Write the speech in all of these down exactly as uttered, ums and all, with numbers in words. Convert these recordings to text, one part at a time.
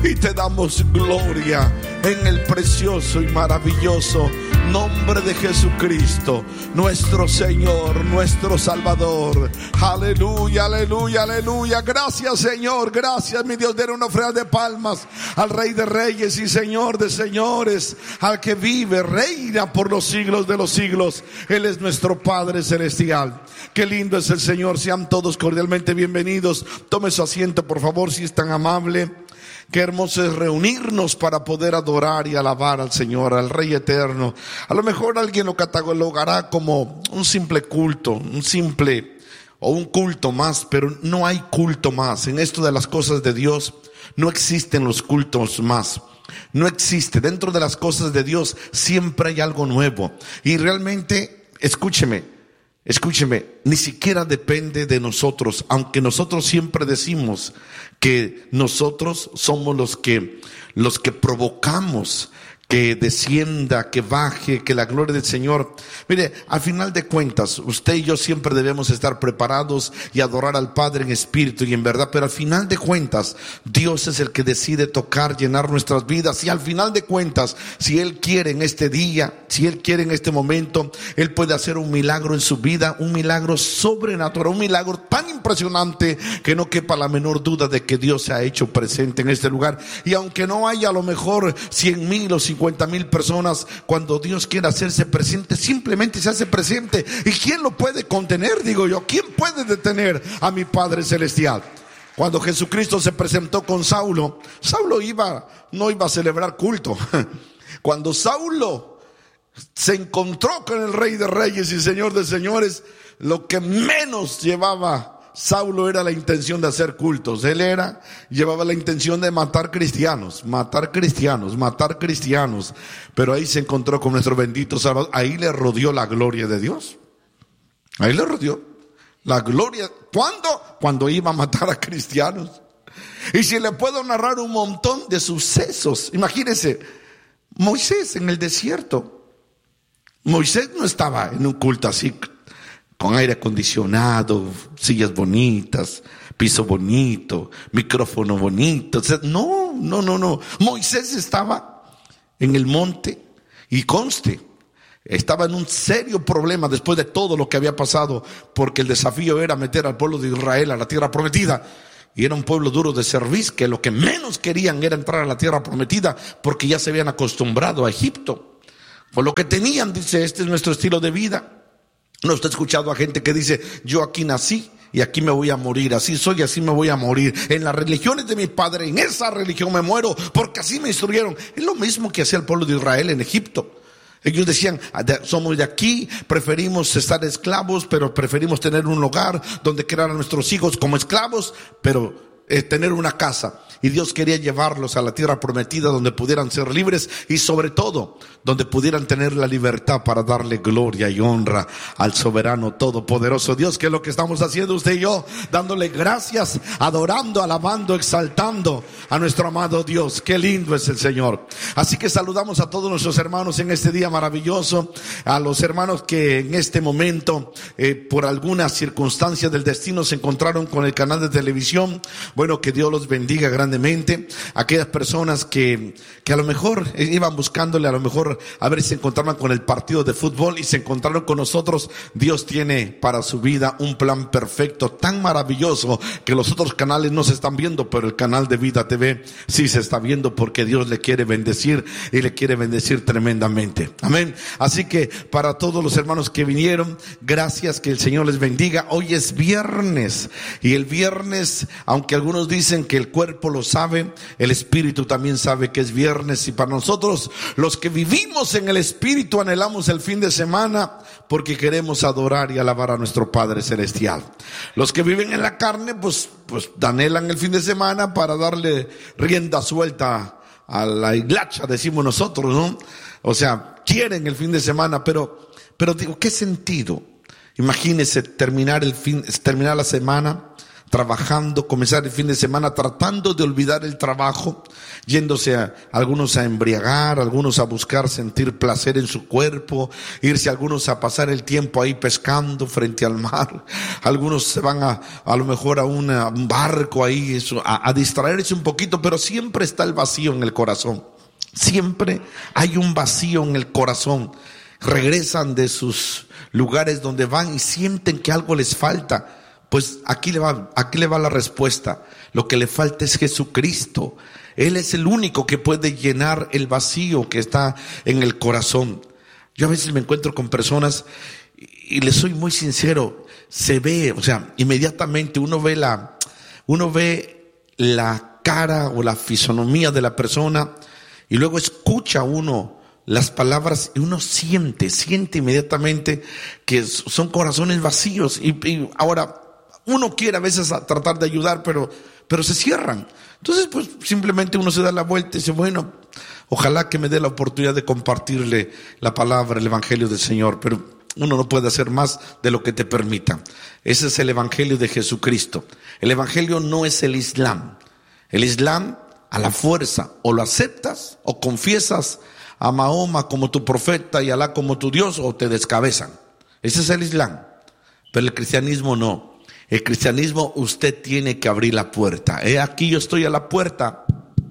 y te damos gloria en el precioso y maravilloso nombre de Jesucristo, nuestro Señor, nuestro Salvador. Aleluya, aleluya, aleluya. Gracias, Señor, gracias, mi Dios. Den una ofrenda de palmas al Rey de Reyes y Señor de Señores, al que vive, reina por los siglos de los siglos. Él es nuestro Padre celestial. Qué lindo es el Señor. Sean todos cordialmente bienvenidos. Tome su asiento, por favor, si es tan amable. Qué hermoso es reunirnos para poder adorar y alabar al Señor, al Rey eterno. A lo mejor alguien lo catalogará como un simple culto, un simple o un culto más, pero no hay culto más. En esto de las cosas de Dios no existen los cultos más. No existe. Dentro de las cosas de Dios siempre hay algo nuevo. Y realmente, escúcheme. Escúcheme, ni siquiera depende de nosotros, aunque nosotros siempre decimos que nosotros somos los que, los que provocamos que descienda, que baje, que la gloria del Señor. Mire, al final de cuentas, usted y yo siempre debemos estar preparados y adorar al Padre en espíritu y en verdad, pero al final de cuentas, Dios es el que decide tocar, llenar nuestras vidas, y al final de cuentas, si Él quiere en este día, si Él quiere en este momento, Él puede hacer un milagro en su vida, un milagro sobrenatural, un milagro tan impresionante que no quepa la menor duda de que Dios se ha hecho presente en este lugar. Y aunque no haya a lo mejor cien mil o cincuenta mil personas, cuando Dios quiere hacerse presente, simplemente se hace presente. ¿Y quién lo puede contener? Digo yo, ¿quién puede detener a mi Padre celestial? Cuando Jesucristo se presentó con Saulo, Saulo iba, no iba a celebrar culto. Cuando Saulo se encontró con el Rey de Reyes y Señor de Señores, lo que menos llevaba Saulo era la intención de hacer cultos. Él era, llevaba la intención de matar cristianos, matar cristianos, matar cristianos. Pero ahí se encontró con nuestro bendito Salvador. Ahí le rodeó la gloria de Dios. Ahí le rodeó la gloria. ¿Cuándo? Cuando iba a matar a cristianos. Y si le puedo narrar un montón de sucesos. Imagínense, Moisés en el desierto. Moisés no estaba en un culto así, con aire acondicionado, sillas bonitas, piso bonito, micrófono bonito. No, no, no, no. Moisés estaba en el monte y conste, estaba en un serio problema después de todo lo que había pasado, porque el desafío era meter al pueblo de Israel a la tierra prometida. Y era un pueblo duro de cerviz, que lo que menos querían era entrar a la tierra prometida, porque ya se habían acostumbrado a Egipto. Por lo que tenían, dice, este es nuestro estilo de vida. No está escuchado a gente que dice, yo aquí nací y aquí me voy a morir, así soy y así me voy a morir. En las religiones de mi padre, en esa religión me muero, porque así me instruyeron. Es lo mismo que hacía el pueblo de Israel en Egipto. Ellos decían, somos de aquí, preferimos estar esclavos, pero preferimos tener un hogar donde criar a nuestros hijos como esclavos, pero eh, tener una casa. Y Dios quería llevarlos a la tierra prometida, donde pudieran ser libres y sobre todo donde pudieran tener la libertad para darle gloria y honra al soberano todopoderoso Dios, que es lo que estamos haciendo usted y yo, dándole gracias, adorando, alabando, exaltando a nuestro amado Dios. Qué lindo es el Señor. Así que saludamos a todos nuestros hermanos en este día maravilloso, a los hermanos que en este momento eh, por alguna circunstancia del destino se encontraron con el canal de televisión. Bueno, que Dios los bendiga grandemente. Aquellas personas que, que a lo mejor iban buscándole, a lo mejor a ver si se encontraban con el partido de fútbol y se encontraron con nosotros. Dios tiene para su vida un plan perfecto, tan maravilloso, que los otros canales no se están viendo, pero el canal de Vida T V sí se está viendo, porque Dios le quiere bendecir y le quiere bendecir tremendamente. Amén. Así que para todos los hermanos que vinieron, gracias, que el Señor les bendiga. Hoy es viernes y el viernes, aunque algunos dicen que el cuerpo lo sabe, el espíritu también sabe que es viernes. Y para nosotros, los que vivimos en el espíritu, anhelamos el fin de semana, porque queremos adorar y alabar a nuestro Padre celestial. Los que viven en la carne, pues, pues anhelan el fin de semana para darle rienda suelta a la hilacha, decimos nosotros, ¿no? O sea, quieren el fin de semana, pero, pero digo, ¿qué sentido? Imagínese terminar el fin, terminar la semana trabajando, comenzar el fin de semana tratando de olvidar el trabajo, yéndose a algunos a embriagar, algunos a buscar sentir placer en su cuerpo, irse algunos a pasar el tiempo ahí pescando frente al mar, algunos se van a a lo mejor a, una, a un barco ahí, eso, a, a distraerse un poquito, pero siempre está el vacío en el corazón, siempre hay un vacío en el corazón. Regresan de sus lugares donde van y sienten que algo les falta. Pues aquí le va, aquí le va la respuesta. Lo que le falta es Jesucristo. Él es el único que puede llenar el vacío que está en el corazón. Yo a veces me encuentro con personas y les soy muy sincero, se ve, o sea, inmediatamente uno ve la, uno ve la cara o la fisonomía de la persona y luego escucha uno las palabras y uno siente, siente inmediatamente que son corazones vacíos y, y ahora uno quiere a veces a tratar de ayudar, pero, pero se cierran. Entonces, pues simplemente uno se da la vuelta y dice, bueno, ojalá que me dé la oportunidad de compartirle la palabra, el evangelio del Señor, pero uno no puede hacer más de lo que te permita. Ese es el evangelio de Jesucristo. El evangelio no es el Islam. El Islam, a la fuerza, o lo aceptas o confiesas a Mahoma como tu profeta y a Alá como tu Dios, o te descabezan. Ese es el Islam. Pero el cristianismo no. El cristianismo, usted tiene que abrir la puerta. He aquí yo estoy a la puerta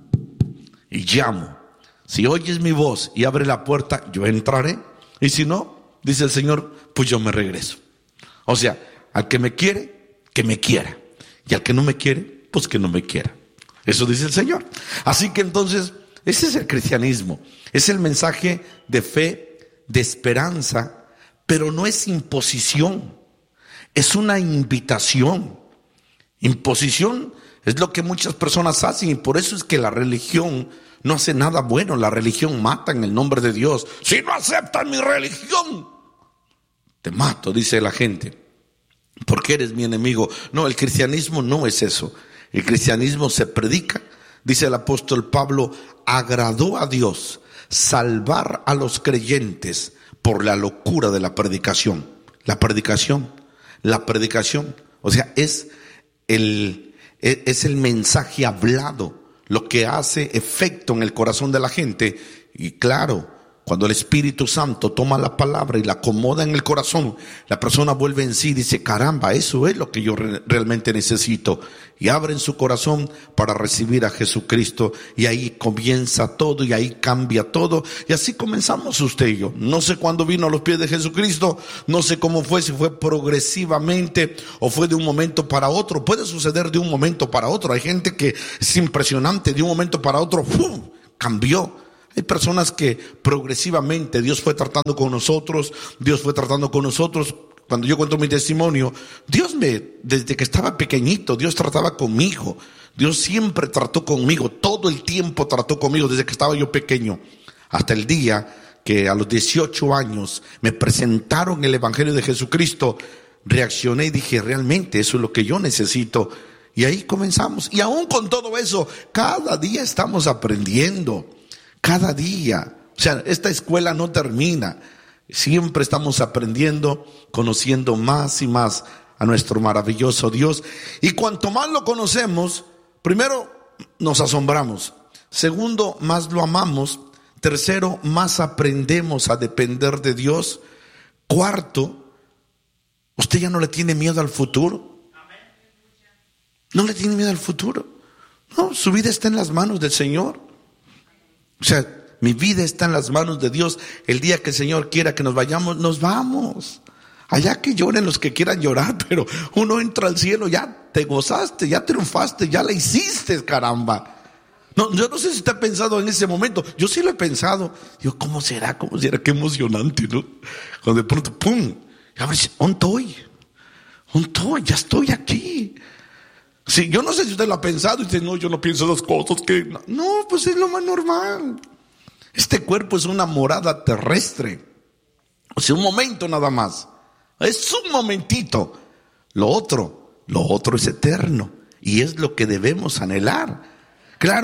y llamo. Si oyes mi voz y abre la puerta, yo entraré. Y si no, dice el Señor, pues yo me regreso. O sea, al que me quiere, que me quiera. Y al que no me quiere, pues que no me quiera. Eso dice el Señor. Así que entonces, ese es el cristianismo. Es el mensaje de fe, de esperanza, pero no es imposición. Es una invitación. Imposición es lo que muchas personas hacen y por eso es que la religión no hace nada bueno. La religión mata en el nombre de Dios. Si no aceptan mi religión, te mato, dice la gente, porque eres mi enemigo. No, el cristianismo no es eso. El cristianismo se predica, dice el apóstol Pablo, agradó a Dios salvar a los creyentes por la locura de la predicación. La predicación. La predicación, o sea, es el, es el mensaje hablado, lo que hace efecto en el corazón de la gente. Y claro, cuando el Espíritu Santo toma la palabra y la acomoda en el corazón, la persona vuelve en sí y dice, caramba, eso es lo que yo re- realmente necesito. Y abre en su corazón para recibir a Jesucristo. Y ahí comienza todo y ahí cambia todo. Y así comenzamos usted y yo. No sé cuándo vino a los pies de Jesucristo. No sé cómo fue, si fue progresivamente o fue de un momento para otro. Puede suceder de un momento para otro. Hay gente que es impresionante, de un momento para otro, ¡pum!, cambió. Hay personas que progresivamente Dios fue tratando con nosotros, Dios fue tratando con nosotros. Cuando yo cuento mi testimonio, Dios me, desde que estaba pequeñito, Dios trataba conmigo. Dios siempre trató conmigo, todo el tiempo trató conmigo desde que estaba yo pequeño. Hasta el día que a los dieciocho años me presentaron el evangelio de Jesucristo, reaccioné y dije, realmente eso es lo que yo necesito. Y ahí comenzamos. Y aún con todo eso, cada día estamos aprendiendo. Cada día, o sea, esta escuela no termina. Siempre estamos aprendiendo, conociendo más y más a nuestro maravilloso Dios. Y cuanto más lo conocemos, primero nos asombramos. Segundo, más lo amamos. Tercero, más aprendemos a depender de Dios. Cuarto, usted ya no le tiene miedo al futuro. No le tiene miedo al futuro. No, su vida está en las manos del Señor. O sea, mi vida está en las manos de Dios. El día que el Señor quiera que nos vayamos, nos vamos. Allá que lloren los que quieran llorar, pero uno entra al cielo, ya te gozaste, ya triunfaste, ya la hiciste, caramba. No, yo no sé si usted ha pensado en ese momento. Yo sí lo he pensado. Digo, ¿cómo será? ¿Cómo será? Qué emocionante, ¿no? Cuando de pronto, ¡pum! A ver, ¿dónde estoy? ¿Dónde estoy? Ya estoy aquí. Sí, yo no sé si usted lo ha pensado y dice, no, yo no pienso las cosas que... No, no, pues es lo más normal. Este cuerpo es una morada terrestre. O sea, un momento nada más. Es un momentito. Lo otro, lo otro es eterno. Y es lo que debemos anhelar. Claro,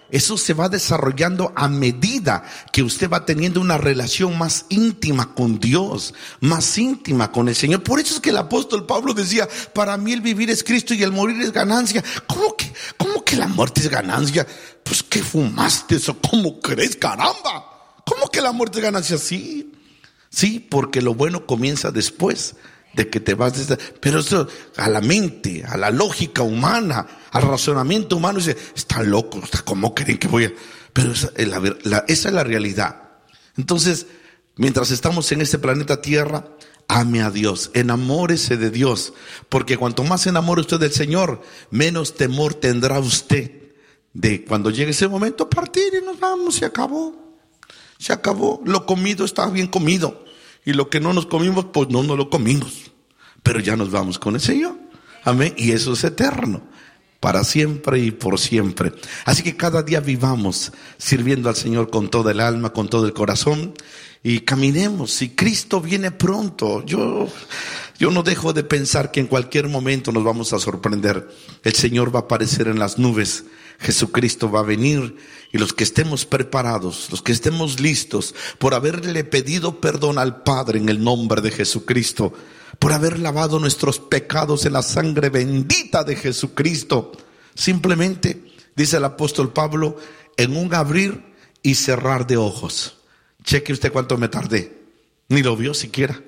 eso se va desarrollando a medida que usted va teniendo una relación más íntima con Dios, más íntima con el Señor. Por eso es que el apóstol Pablo decía: para mí el vivir es Cristo y el morir es ganancia. ¿Cómo que, cómo que la muerte es ganancia? Pues ¿qué fumaste eso? ¿Cómo crees? Caramba, ¿cómo que la muerte es ganancia? Sí, sí, porque lo bueno comienza después de que te vas de esta, pero eso a la mente, a la lógica humana, al razonamiento humano, dice: están locos, ¿cómo creen que voy a? Pero esa es la, la, esa es la realidad. Entonces, mientras estamos en este planeta Tierra, ame a Dios, enamórese de Dios, porque cuanto más se enamore usted del Señor, menos temor tendrá usted de cuando llegue ese momento partir y nos vamos. Se acabó, se acabó. Lo comido está bien comido, y lo que no nos comimos, pues no nos lo comimos. Pero ya nos vamos con el Señor. Amén. Y eso es eterno, para siempre y por siempre. Así que cada día vivamos sirviendo al Señor con toda el alma, con todo el corazón, y caminemos. Si Cristo viene pronto, yo, yo no dejo de pensar que en cualquier momento nos vamos a sorprender. El Señor va a aparecer en las nubes. Jesucristo va a venir, y los que estemos preparados, los que estemos listos por haberle pedido perdón al Padre en el nombre de Jesucristo, por haber lavado nuestros pecados en la sangre bendita de Jesucristo, simplemente, dice el apóstol Pablo, en un abrir y cerrar de ojos. Cheque usted cuánto me tardé, ni lo vio siquiera.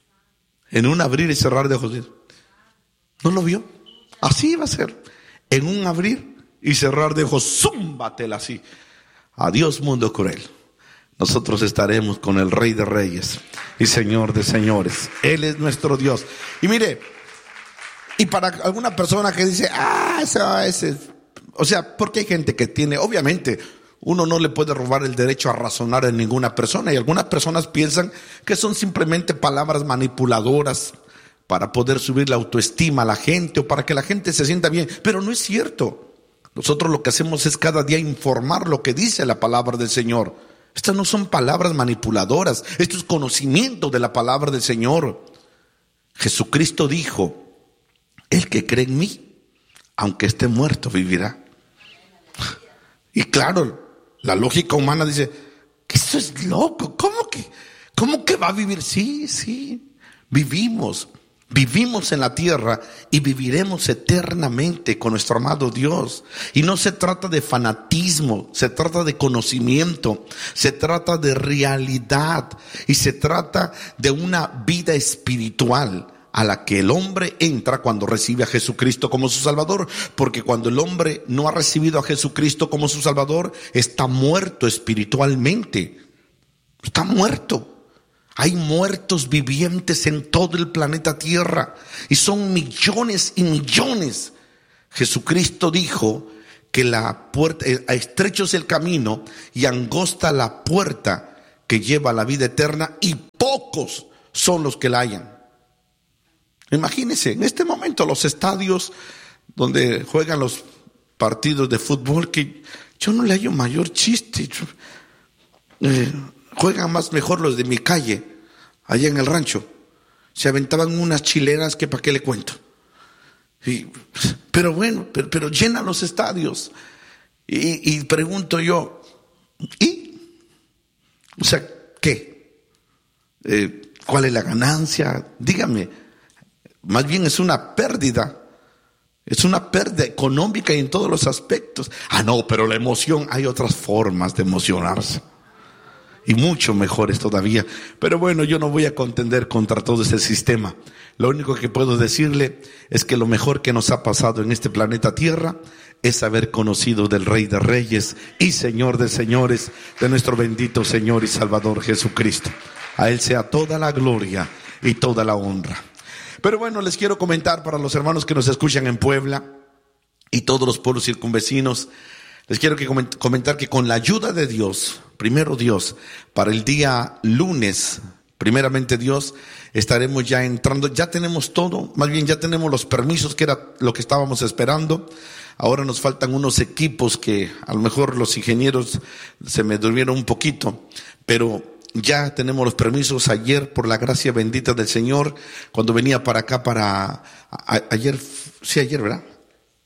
En un abrir y cerrar de ojos, no lo vio. Así va a ser, en un abrir y cerrar de ojos, zúmbatela así. Adiós, mundo cruel. Nosotros estaremos con el Rey de Reyes y Señor de Señores. Él es nuestro Dios. Y mire, y para alguna persona que dice: ah, ese, ese, o sea, porque hay gente que tiene, obviamente, uno no le puede robar el derecho a razonar en ninguna persona, y algunas personas piensan que son simplemente palabras manipuladoras para poder subir la autoestima a la gente o para que la gente se sienta bien, pero no es cierto. Nosotros lo que hacemos es cada día informar lo que dice la palabra del Señor. Estas no son palabras manipuladoras, esto es conocimiento de la palabra del Señor. Jesucristo dijo: el que cree en mí, aunque esté muerto, vivirá. Y claro, la lógica humana dice: eso es loco, ¿cómo que, cómo que va a vivir? Sí, sí, vivimos. Vivimos en la tierra y viviremos eternamente con nuestro amado Dios. Y no se trata de fanatismo, se trata de conocimiento, se trata de realidad, y se trata de una vida espiritual a la que el hombre entra cuando recibe a Jesucristo como su Salvador. Porque cuando el hombre no ha recibido a Jesucristo como su Salvador, está muerto espiritualmente. Está muerto. Hay muertos vivientes en todo el planeta Tierra, y son millones y millones. Jesucristo dijo que la puerta, estrecho es el camino y angosta la puerta que lleva a la vida eterna, y pocos son los que la hallan. Imagínense, en este momento los estadios donde juegan los partidos de fútbol, que yo no le hallo mayor chiste. Eh, Juegan más mejor los de mi calle, allá en el rancho. Se aventaban unas chileras que para qué le cuento. Y, pero bueno, pero, pero llenan los estadios. Y, y pregunto yo, ¿y? O sea, ¿qué? Eh, ¿Cuál es la ganancia? Dígame. Más bien es una pérdida. Es una pérdida económica y en todos los aspectos. Ah, no, pero la emoción, hay otras formas de emocionarse. Y mucho mejores todavía. Pero bueno, yo no voy a contender contra todo ese sistema. Lo único que puedo decirle es que lo mejor que nos ha pasado en este planeta Tierra es haber conocido del Rey de Reyes y Señor de Señores, de nuestro bendito Señor y Salvador Jesucristo. A Él sea toda la gloria y toda la honra. Pero bueno, les quiero comentar para los hermanos que nos escuchan en Puebla y todos los pueblos circunvecinos. Les quiero que comentar que con la ayuda de Dios, primero Dios, para el día lunes, primeramente Dios, estaremos ya entrando, ya tenemos todo, más bien ya tenemos los permisos, que era lo que estábamos esperando. Ahora nos faltan unos equipos que a lo mejor los ingenieros se me durmieron un poquito, pero ya tenemos los permisos. Ayer, por la gracia bendita del Señor, cuando venía para acá, para a, ayer, sí ayer, ¿verdad?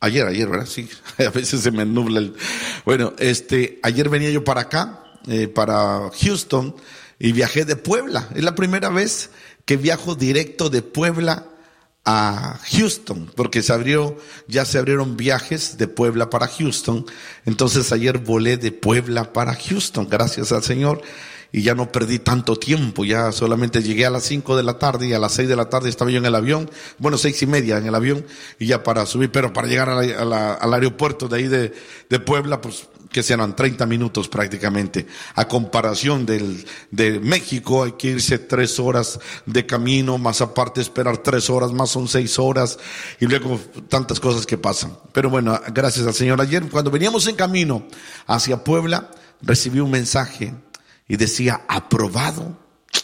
Ayer, ayer, ¿verdad? Sí, a veces se me nubla el... Bueno, este, ayer venía yo para acá, eh, para Houston, y viajé de Puebla. Es la primera vez que viajo directo de Puebla a Houston, porque se abrió, ya se abrieron viajes de Puebla para Houston. Entonces ayer volé de Puebla para Houston, gracias al Señor. Y ya no perdí tanto tiempo, ya solamente llegué a las cinco de la tarde y a las seis de la tarde estaba yo en el avión, bueno, seis y media en el avión, y ya para subir, pero para llegar a la, a la, al aeropuerto de ahí de, de Puebla, pues que serán treinta minutos prácticamente. A comparación del, de México, hay que irse tres horas de camino, más aparte esperar tres horas, más son seis horas, y luego tantas cosas que pasan. Pero bueno, gracias al Señor. Ayer, cuando veníamos en camino hacia Puebla, recibí un mensaje y decía, aprobado,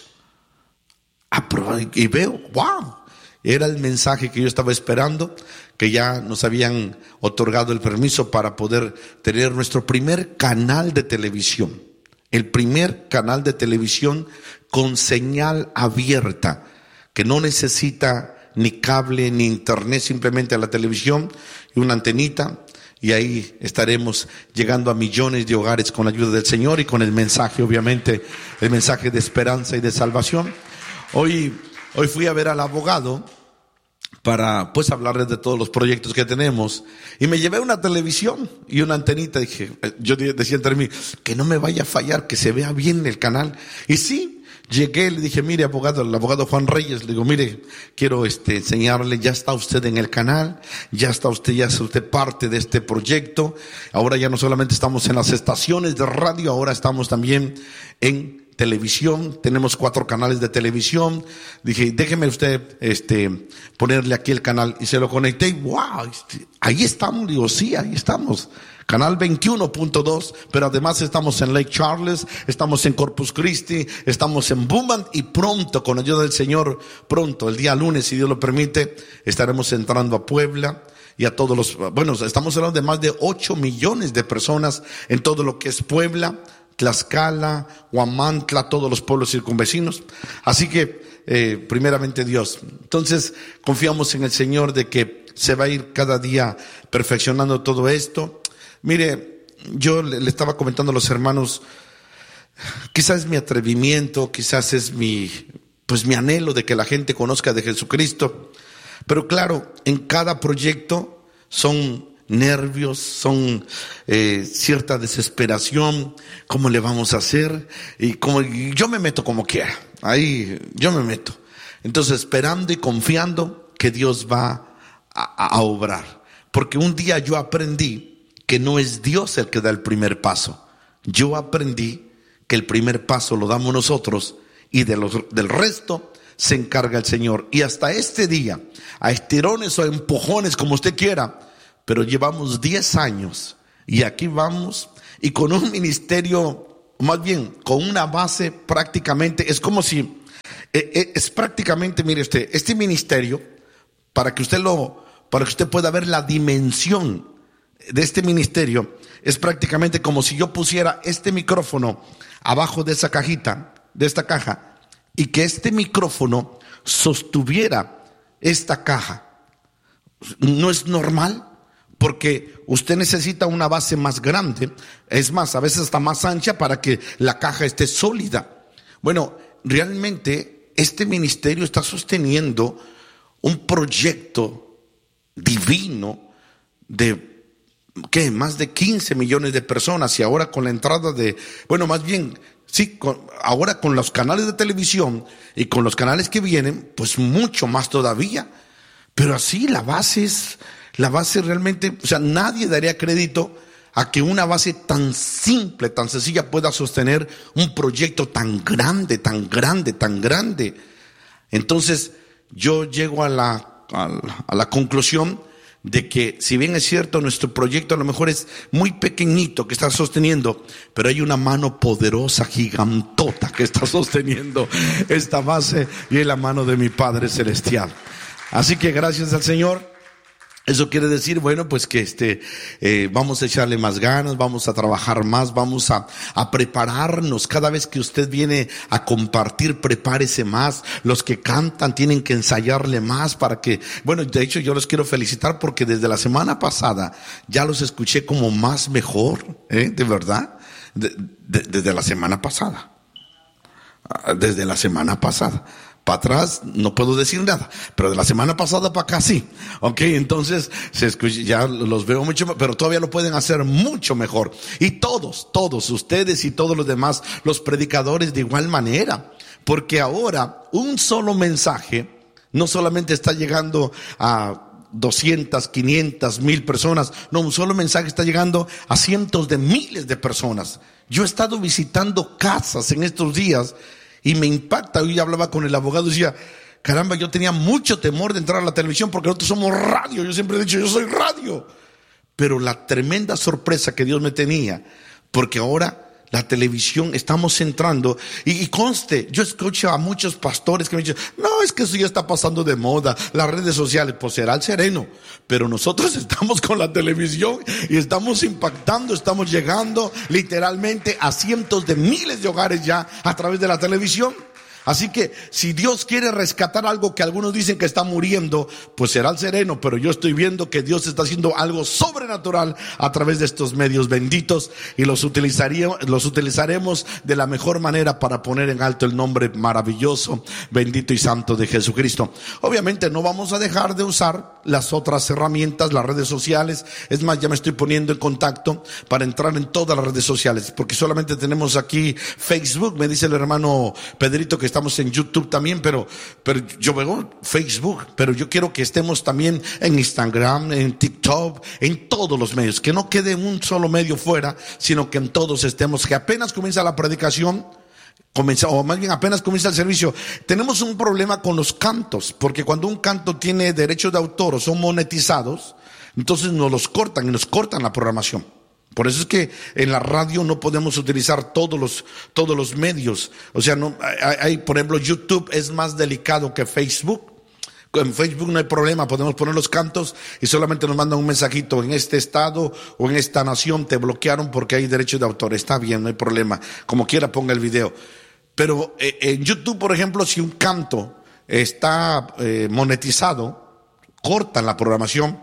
aprobado, y veo, wow, era el mensaje que yo estaba esperando, que ya nos habían otorgado el permiso para poder tener nuestro primer canal de televisión, el primer canal de televisión con señal abierta, que no necesita ni cable ni internet, simplemente a la televisión y una antenita. Y ahí estaremos llegando a millones de hogares con la ayuda del Señor y con el mensaje, obviamente, el mensaje de esperanza y de salvación. Hoy, hoy fui a ver al abogado para, pues, hablarles de todos los proyectos que tenemos. Y me llevé una televisión y una antenita. Dije, yo decía entre mí, que no me vaya a fallar, que se vea bien el canal. Y sí. Llegué, le dije, mire, abogado, el abogado Juan Reyes, le digo, mire, quiero este enseñarle, ya está usted en el canal, ya está usted, ya es usted parte de este proyecto. Ahora ya no solamente estamos en las estaciones de radio, ahora estamos también en televisión, tenemos cuatro canales de televisión. Dije, déjeme usted este ponerle aquí el canal, y se lo conecté y wow, ahí estamos. Digo, sí, ahí estamos. Canal veintiuno punto dos, pero además estamos en Lake Charles, estamos en Corpus Christi, estamos en Beaumont, y pronto, con ayuda del Señor, pronto, el día lunes, si Dios lo permite, estaremos entrando a Puebla y a todos los, bueno, estamos hablando de más de ocho millones de personas en todo lo que es Puebla, Tlaxcala, Huamantla, todos los pueblos circunvecinos. Así que, eh, primeramente Dios. Entonces, confiamos en el Señor de que se va a ir cada día perfeccionando todo esto. Mire, yo le, le estaba comentando a los hermanos, quizás es mi atrevimiento, quizás es mi, pues mi anhelo de que la gente conozca de Jesucristo, pero claro, en cada proyecto son nervios, son eh, cierta desesperación, ¿cómo le vamos a hacer? Y como yo me meto como quiera, ahí yo me meto, entonces esperando y confiando que Dios va a, a obrar, porque un día yo aprendí que no es Dios el que da el primer paso. Yo aprendí que el primer paso lo damos nosotros y de los, del resto se encarga el Señor. Y hasta este día, a estirones o a empujones, como usted quiera, pero llevamos diez años y aquí vamos, y con un ministerio, más bien con una base prácticamente, es como si, eh, es prácticamente, mire usted, este ministerio, para que usted lo, para que usted pueda ver la dimensión de este ministerio, es prácticamente como si yo pusiera este micrófono abajo de esa cajita, de esta caja, y que este micrófono sostuviera esta caja. No es normal, porque usted necesita una base más grande, es más, a veces está más ancha para que la caja esté sólida. Bueno, realmente este ministerio está sosteniendo un proyecto divino de ¿qué? Más de quince millones de personas, y ahora con la entrada de, bueno, más bien, sí, con, ahora con los canales de televisión y con los canales que vienen, pues mucho más todavía. Pero así la base es, la base realmente, o sea, nadie daría crédito a que una base tan simple, tan sencilla pueda sostener un proyecto tan grande, tan grande, tan grande. Entonces, yo llego a la, a la, a la conclusión de que, si bien es cierto, nuestro proyecto a lo mejor es muy pequeñito que está sosteniendo, pero hay una mano poderosa, gigantota, que está sosteniendo esta base, y es la mano de mi Padre Celestial. Así que gracias al Señor. Eso quiere decir, bueno, pues que este, eh, vamos a echarle más ganas, vamos a trabajar más, vamos a, a prepararnos. Cada vez que usted viene a compartir, prepárese más. Los que cantan tienen que ensayarle más para que, bueno, de hecho yo los quiero felicitar porque desde la semana pasada ya los escuché como más mejor, ¿eh? De verdad, de, de, desde la semana pasada, desde la semana pasada. Para atrás no puedo decir nada, pero de la semana pasada para acá sí. Ok, entonces se escucha, ya los veo mucho, pero todavía lo pueden hacer mucho mejor. Y todos, todos, ustedes y todos los demás, los predicadores de igual manera. Porque ahora un solo mensaje no solamente está llegando a doscientas, quinientas, mil personas. No, un solo mensaje está llegando a cientos de miles de personas. Yo he estado visitando casas en estos días y me impacta. Hoy hablaba con el abogado y decía, caramba, yo tenía mucho temor de entrar a la televisión porque nosotros somos radio. Yo siempre he dicho, yo soy radio. Pero la tremenda sorpresa que Dios me tenía, porque ahora la televisión estamos entrando, y, y conste, yo escucho a muchos pastores que me dicen, no, es que eso ya está pasando de moda, las redes sociales, pues será el sereno, pero nosotros estamos con la televisión y estamos impactando, estamos llegando literalmente a cientos de miles de hogares ya a través de la televisión. Así que si Dios quiere rescatar algo que algunos dicen que está muriendo, pues será el sereno, pero yo estoy viendo que Dios está haciendo algo sobrenatural a través de estos medios benditos y los utilizaríamos, los utilizaremos de la mejor manera para poner en alto el nombre maravilloso, bendito y santo de Jesucristo. Obviamente no vamos a dejar de usar las otras herramientas, las redes sociales. Es más, ya me estoy poniendo en contacto para entrar en todas las redes sociales, porque solamente tenemos aquí Facebook. Me dice el hermano Pedrito que está Estamos en YouTube también, pero, pero yo veo Facebook, pero yo quiero que estemos también en Instagram, en TikTok, en todos los medios, que no quede un solo medio fuera, sino que en todos estemos, que apenas comienza la predicación, comienza, o más bien apenas comienza el servicio. Tenemos un problema con los cantos, porque cuando un canto tiene derechos de autor o son monetizados, entonces nos los cortan y nos cortan la programación. Por eso es que en la radio no podemos utilizar todos los, todos los medios. O sea, no, hay, hay, por ejemplo, YouTube es más delicado que Facebook. En Facebook no hay problema, podemos poner los cantos y solamente nos mandan un mensajito: en este estado o en esta nación te bloquearon porque hay derechos de autor. Está bien, no hay problema, como quiera ponga el video. Pero eh, en YouTube, por ejemplo, si un canto está eh, monetizado, cortan la programación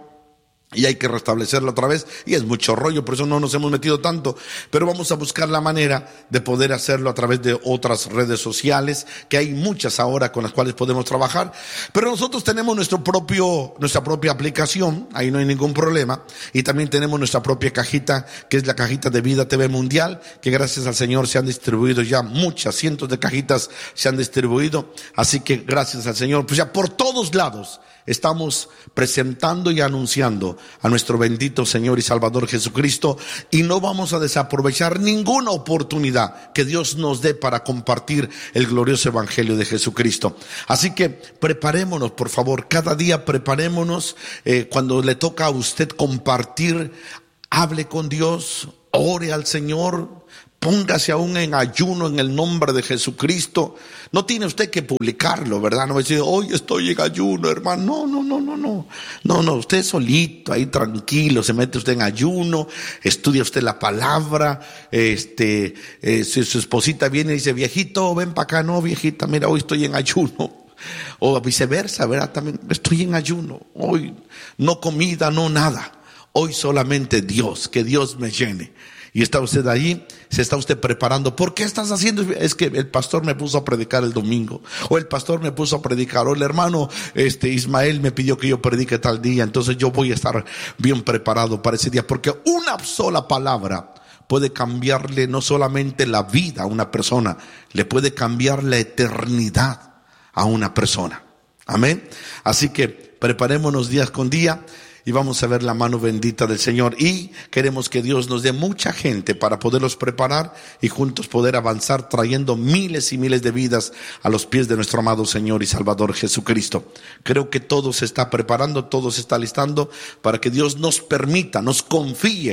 y hay que restablecerla otra vez, y es mucho rollo, por eso no nos hemos metido tanto, pero vamos a buscar la manera de poder hacerlo a través de otras redes sociales, que hay muchas ahora con las cuales podemos trabajar. Pero nosotros tenemos nuestro propio, nuestra propia aplicación, ahí no hay ningún problema, y también tenemos nuestra propia cajita, que es la cajita de Vida T V Mundial, que gracias al Señor se han distribuido ya muchas, cientos de cajitas se han distribuido, así que gracias al Señor, pues ya por todos lados estamos presentando y anunciando a nuestro bendito Señor y Salvador Jesucristo, y no vamos a desaprovechar ninguna oportunidad que Dios nos dé para compartir el glorioso evangelio de Jesucristo. Así que preparémonos, por favor, cada día preparémonos. Eh, cuando le toca a usted compartir, hable con Dios, ore al Señor, póngase aún en ayuno en el nombre de Jesucristo. No tiene usted que publicarlo, ¿verdad? No va a decir, hoy estoy en ayuno, hermano. No, no, no, no, no. No, no, usted solito, ahí tranquilo, se mete usted en ayuno, estudia usted la palabra. Este, eh, si su esposita viene y dice, viejito, ven para acá. No, viejita, mira, hoy estoy en ayuno. O viceversa, ¿verdad? También estoy en ayuno. Hoy no comida, no nada. Hoy solamente Dios, que Dios me llene. Y está usted ahí, se está usted preparando. ¿Por qué estás haciendo? Es que el pastor me puso a predicar el domingo, o el pastor me puso a predicar, o el hermano este Ismael me pidió que yo predique tal día, entonces yo voy a estar bien preparado para ese día, porque una sola palabra puede cambiarle no solamente la vida a una persona, le puede cambiar la eternidad a una persona. Amén. Así que preparémonos día con día y vamos a ver la mano bendita del Señor, y queremos que Dios nos dé mucha gente para poderlos preparar y juntos poder avanzar trayendo miles y miles de vidas a los pies de nuestro amado Señor y Salvador Jesucristo. Creo que todo se está preparando, todo se está listando para que Dios nos permita, nos confíe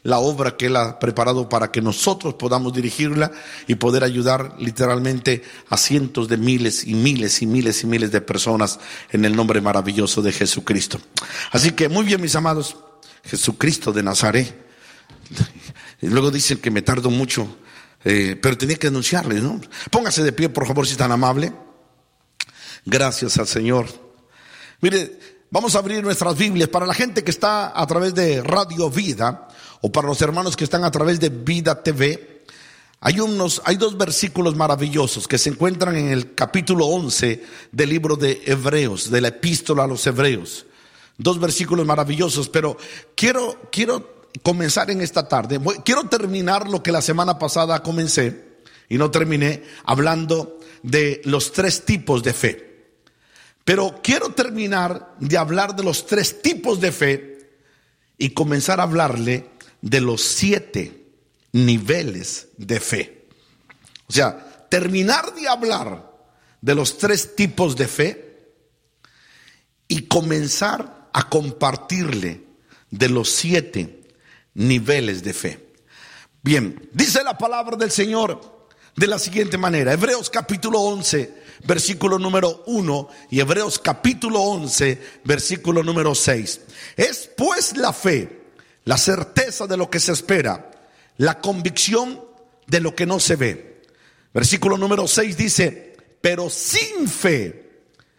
la obra que Él ha preparado para que nosotros podamos dirigirla y poder ayudar literalmente a cientos de miles y miles y miles y miles de personas en el nombre maravilloso de Jesucristo. Así que muy bien, mis amados, Jesucristo de Nazaret. Y luego dicen que me tardo mucho, eh, pero tenía que anunciarles, ¿no? Póngase de pie, por favor, si es tan amable. Gracias al Señor. Mire, vamos a abrir nuestras Biblias para la gente que está a través de Radio Vida o para los hermanos que están a través de Vida T V. Hay unos, hay dos versículos maravillosos que se encuentran en el capítulo once del libro de Hebreos, de la epístola a los Hebreos. Dos versículos maravillosos, pero quiero, quiero comenzar en esta tarde. Quiero terminar lo que la semana pasada comencé y no terminé, hablando de los tres tipos de fe. Pero quiero terminar de hablar de los tres tipos de fe y comenzar a hablarle de los siete niveles de fe. O sea, terminar de hablar de los tres tipos de fe y comenzar a compartirle de los siete niveles de fe. Bien, dice la palabra del Señor de la siguiente manera: Hebreos capítulo once, versículo número uno, y Hebreos capítulo once, versículo número seis. Es pues la fe, la certeza de lo que se espera, la convicción de lo que no se ve. Versículo número seis dice: pero sin fe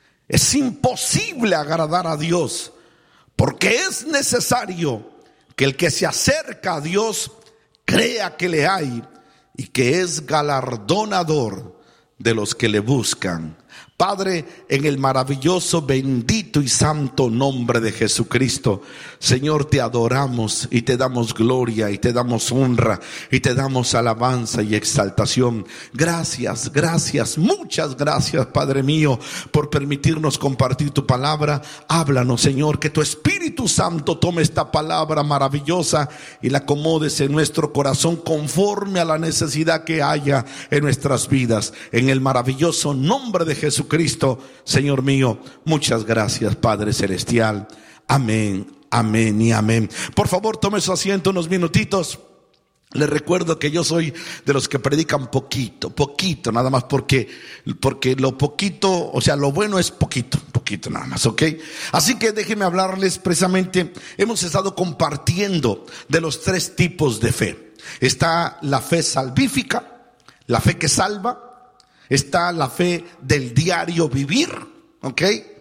es imposible agradar a Dios, porque es necesario que el que se acerca a Dios crea que le hay y que es galardonador de los que le buscan. Padre, en el maravilloso, bendito y santo nombre de Jesucristo, Señor, te adoramos y te damos gloria y te damos honra y te damos alabanza y exaltación. Gracias, gracias, muchas gracias, Padre mío, por permitirnos compartir tu palabra. Háblanos, Señor, que tu Espíritu Santo tome esta palabra maravillosa y la acomodes en nuestro corazón conforme a la necesidad que haya en nuestras vidas. En el maravilloso nombre de Jesucristo, Cristo, Señor mío, muchas gracias, Padre Celestial. Amén, amén y amén. Por favor, tome su asiento unos minutitos. Les recuerdo que yo soy de los que predican poquito, poquito, nada más porque, porque lo poquito, o sea, lo bueno es poquito, poquito nada más, ¿ok? Así que déjenme hablarles precisamente, hemos estado compartiendo de los tres tipos de fe. Está la fe salvífica, la fe que salva. Está la fe del diario vivir, ¿ok?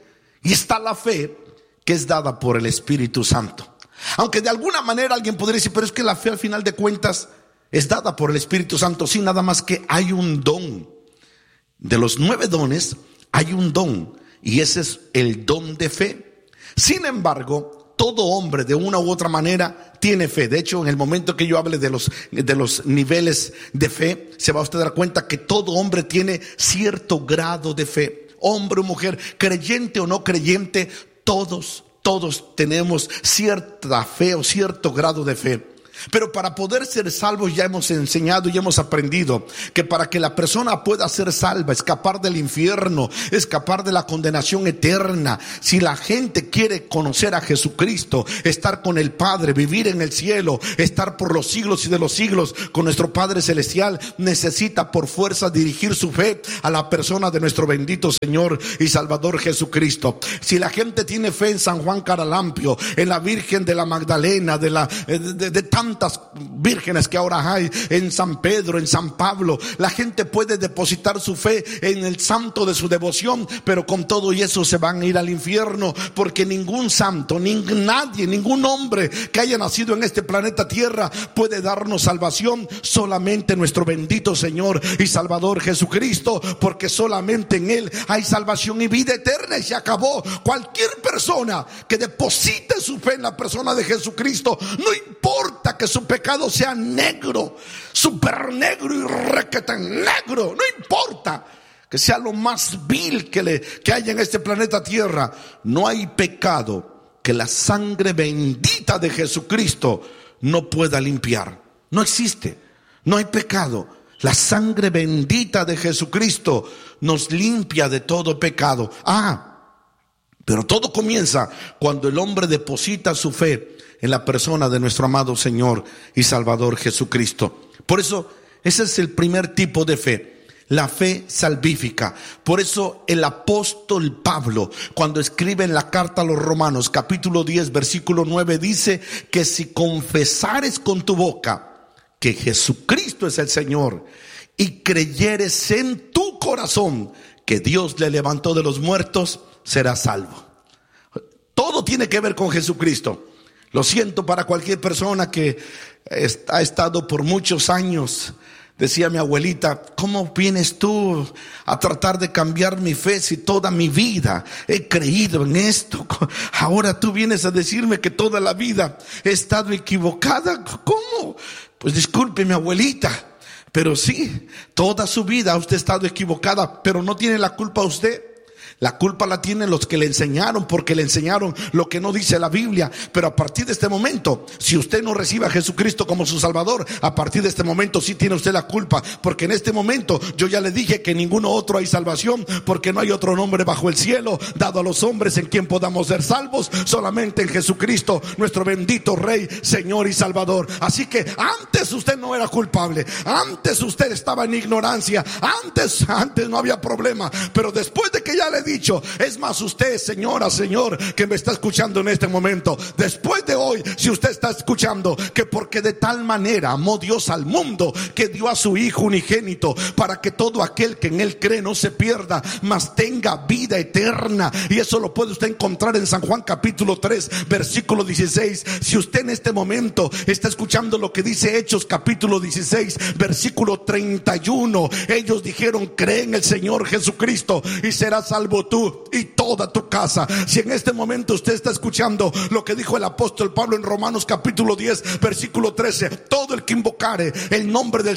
Y está la fe que es dada por el Espíritu Santo. Aunque de alguna manera alguien podría decir, pero es que la fe al final de cuentas es dada por el Espíritu Santo. Sí, nada más que hay un don. De los nueve dones hay un don, y ese es el don de fe. Sin embargo, todo hombre de una u otra manera tiene fe. De hecho, en el momento que yo hable de los, de los niveles de fe, se va a usted dar cuenta que todo hombre tiene cierto grado de fe. Hombre o mujer, creyente o no creyente, todos, todos tenemos cierta fe o cierto grado de fe. Pero para poder ser salvos ya hemos enseñado y hemos aprendido que para que la persona pueda ser salva, escapar del infierno, escapar de la condenación eterna, si la gente quiere conocer a Jesucristo, estar con el Padre, vivir en el cielo, estar por los siglos y de los siglos con nuestro Padre Celestial, necesita por fuerza dirigir su fe a la persona de nuestro bendito Señor y Salvador Jesucristo. Si la gente tiene fe en San Juan Caralampio, en la Virgen de la Magdalena, de la de, de, de tantas vírgenes que ahora hay, en San Pedro, en San Pablo, la gente puede depositar su fe en el santo de su devoción, pero con todo y eso se van a ir al infierno, porque ningún santo, ni nadie, ningún hombre que haya nacido en este planeta Tierra puede darnos salvación, solamente nuestro bendito Señor y Salvador Jesucristo, porque solamente en Él hay salvación y vida eterna, y se acabó. Cualquier persona que deposite su fe en la persona de Jesucristo, no importa que su pecado sea negro, súper negro y requete negro, no importa que sea lo más vil que, le, que haya en este planeta Tierra, no hay pecado que la sangre bendita de Jesucristo no pueda limpiar. No existe, no hay pecado. La sangre bendita de Jesucristo nos limpia de todo pecado. Ah, Pero todo comienza cuando el hombre deposita su fe en la persona de nuestro amado Señor y Salvador Jesucristo. Por eso, ese es el primer tipo de fe, la fe salvífica. Por eso el apóstol Pablo, cuando escribe en la carta a los Romanos, capítulo diez, versículo nueve, dice que si confesares con tu boca que Jesucristo es el Señor y creyeres en tu corazón que Dios le levantó de los muertos, serás salvo. Todo tiene que ver con Jesucristo. Lo siento para cualquier persona que ha estado por muchos años. Decía mi abuelita, ¿cómo vienes tú a tratar de cambiar mi fe si toda mi vida he creído en esto? Ahora tú vienes a decirme que toda la vida he estado equivocada. ¿Cómo? Pues disculpe, mi abuelita, pero sí, toda su vida usted ha estado equivocada, pero no tiene la culpa usted. La culpa la tienen los que le enseñaron, porque le enseñaron lo que no dice la Biblia. Pero a partir de este momento, si usted no recibe a Jesucristo como su Salvador, a partir de este momento sí tiene usted la culpa. Porque en este momento yo ya le dije que en ninguno otro hay salvación, porque no hay otro nombre bajo el cielo dado a los hombres en quien podamos ser salvos, solamente en Jesucristo, nuestro bendito Rey, Señor y Salvador. Así que antes usted no era culpable, antes usted estaba en ignorancia, antes, antes no había problema. Pero después de que ya le dicho, es más, usted, señora, señor, que me está escuchando en este momento, después de hoy, si usted está escuchando que porque de tal manera amó Dios al mundo, que dio a su Hijo unigénito, para que todo aquel que en él cree no se pierda, mas tenga vida eterna. Y eso lo puede usted encontrar en San Juan capítulo tres, versículo dieciséis. Si usted en este momento está escuchando lo que dice Hechos capítulo dieciséis, versículo treinta y uno, ellos dijeron, cree en el Señor Jesucristo y serás salvo tú y toda tu casa. Si en este momento usted está escuchando lo que dijo el apóstol Pablo en Romanos capítulo diez, versículo trece, todo el que invocare el nombre del